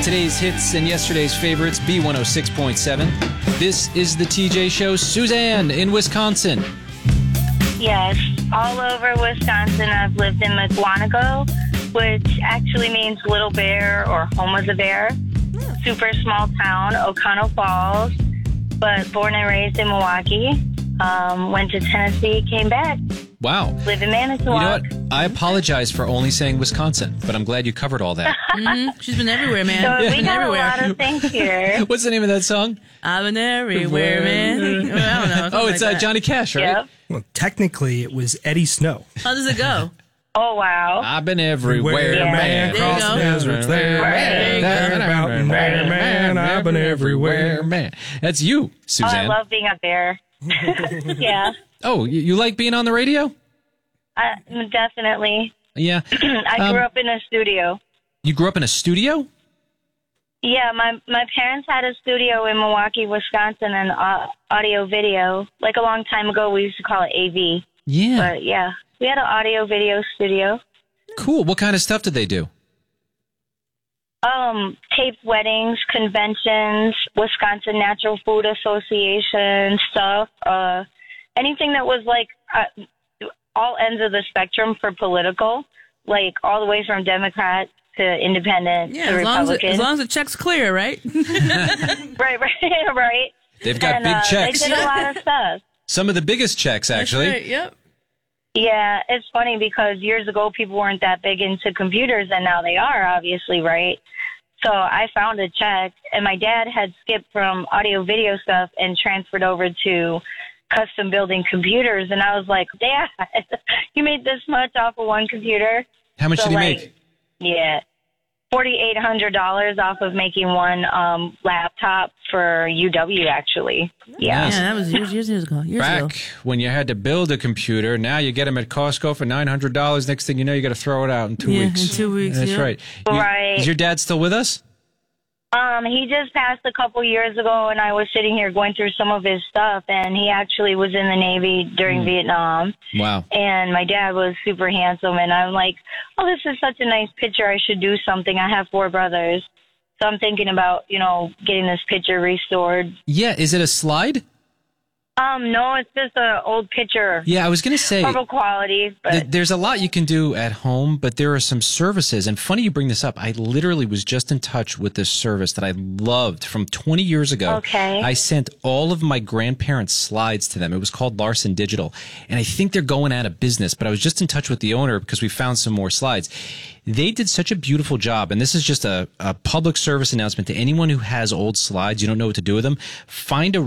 Today's hits and yesterday's favorites, B106.7. This is the TJ Show. Suzanne in Wisconsin. Yes, all over Wisconsin. I've lived in McWanago, which actually means little bear or home of the bear. Super small town, O'Connell Falls, but born and raised in Milwaukee. Went to Tennessee, came back. Wow. Live in Manitowoc. You know what? I apologize for only saying Wisconsin, but I'm glad you covered all that. She's been everywhere, man. So we Been got everywhere. a lot of things here. What's the name of that song? I've been everywhere, man. Well, I don't know. Oh, it's like that. Johnny Cash, right? Yep. Well, technically, it was Eddie Snow. How does it go? Oh, wow. I've been everywhere, Yeah. man. There you Across go. the deserts there. There you go. About and there, man. I've been everywhere. man. That's you, Oh, I Suzanne. love being a bear. Yeah, Oh, you like being on the radio? definitely. Yeah. I grew up in a studio. You grew up in a studio? Yeah, my parents had a studio in Milwaukee, Wisconsin, and audio video. Like a long time ago, we used to call it AV. Yeah. But yeah, we had an audio video studio. Cool. What kind of stuff did they do? Taped weddings, conventions, Wisconsin Natural Food Association stuff. Anything that was like all ends of the spectrum for political, like all the way from Democrat to Independent Yeah, to Republican. as long as the check's clear, right? right. They've got And, big checks. They did a lot of stuff. Some of the biggest checks, actually. That's right, yep. Yeah, it's funny because years ago people weren't that big into computers, and now they are, obviously, right? So I found a check, and my dad had skipped from audio-video stuff and transferred over to custom building computers, and I was like, Dad, you made this much off of one computer? How much So, did he like, make? Yeah, $4,800 off of making one laptop for UW, actually. Yeah. Nice. Yeah, that was years ago. Back when you had to build a computer, now you get them at Costco for $900. Next thing you know, you got to throw it out in 2 Yeah, weeks. in 2 weeks, That's yeah. right. Right. Is your dad still with us? He just passed a couple years ago, and I was sitting here going through some of his stuff, and he actually was in the Navy during Vietnam. Wow. And my dad was super handsome, and I'm like, oh, this is such a nice picture. I should do something. I have 4 brothers. So I'm thinking about, getting this picture restored. Yeah, is it a slide? No, it's just an old picture. Yeah, I was going to say, Horrible quality, but there's a lot you can do at home, but there are some services. And funny you bring this up. I literally was just in touch with this service that I loved from 20 years ago. Okay. I sent all of my grandparents' slides to them. It was called Larson Digital. And I think they're going out of business, but I was just in touch with the owner because we found some more slides. They did such a beautiful job. And this is just a public service announcement to anyone who has old slides. You don't know what to do with them. Find a